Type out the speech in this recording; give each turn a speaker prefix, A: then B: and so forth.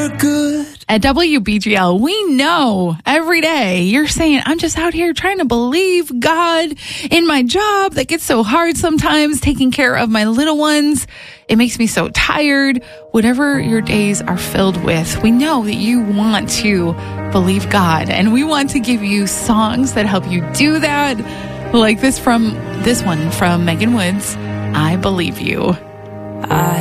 A: for good.
B: At WBGL, we know every day you're saying, I'm just out here trying to believe God in my job that gets so hard sometimes, taking care of my little ones. It makes me so tired. Whatever your days are filled with, we know that you want to believe God, and we want to give you songs that help you do that. Like this one from Megan Woods, I Believe You.
C: I